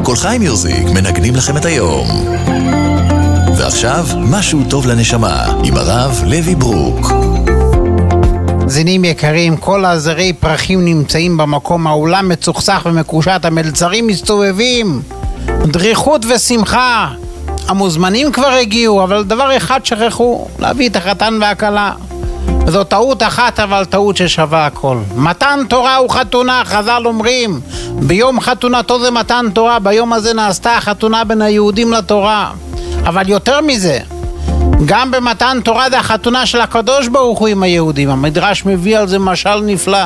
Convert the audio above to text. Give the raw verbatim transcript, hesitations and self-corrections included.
כל חי מיוזיק מנגנים לכם את היום. ועכשיו, משהו טוב לנשמה, עם הרב לוי ברוק. זינים יקרים, כל הזרי פרחים נמצאים במקום, העולם מצוחצח ומקושט, המלצרים מסתובבים, דריכות ושמחה. המוזמנים כבר הגיעו, אבל דבר אחד שכחו, להביא את החתן והכלה. וזו טעות אחת, אבל טעות ששווה הכל. מתן תורה הוא חתונה, חז"ל אומרים, ביום חתונתו זה מתן תורה, ביום הזה נעשתה החתונה בין היהודים לתורה. אבל יותר מזה, גם במתן תורה זה החתונה של הקדוש ברוך הוא עם היהודים. המדרש מביא על זה משל נפלא.